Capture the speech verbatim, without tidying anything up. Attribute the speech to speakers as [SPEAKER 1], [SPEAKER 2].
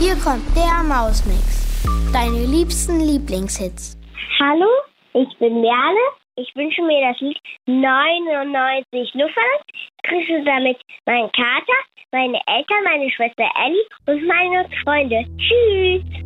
[SPEAKER 1] Hier kommt der Mausmix. Deine liebsten Lieblingshits.
[SPEAKER 2] Hallo, ich bin Merle. Ich wünsche mir das Lied neunundneunzig Luftballons. Ich grüße damit meinen Kater, meine Eltern, meine Schwester Ellie und meine Freunde. Tschüss.